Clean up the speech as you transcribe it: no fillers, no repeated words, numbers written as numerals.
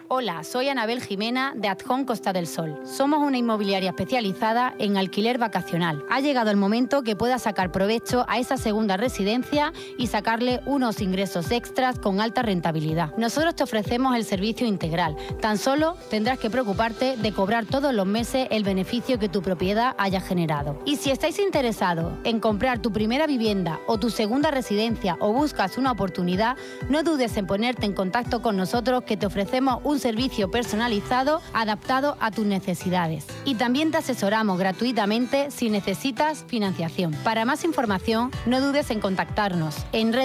Hola, soy Anabel Jimena de Adhom Costa del Sol. Somos una inmobiliaria especializada en alquiler vacacional. Ha llegado el momento que puedas sacar provecho a esa segunda residencia y sacarle unos ingresos extras con alta rentabilidad. Nosotros te ofrecemos el servicio integral. Tan solo tendrás que preocuparte de cobrar todos los meses el beneficio que tu propiedad haya generado. Y si estáis interesados en comprar tu primera vivienda o tu segunda residencia o buscas una oportunidad, no dudes en ponerte en contacto con nosotros, que te ofrecemos un servicio personalizado adaptado a tus necesidades. Y también te asesoramos gratuitamente si necesitas financiación. Para más información, no dudes en contactarnos en redes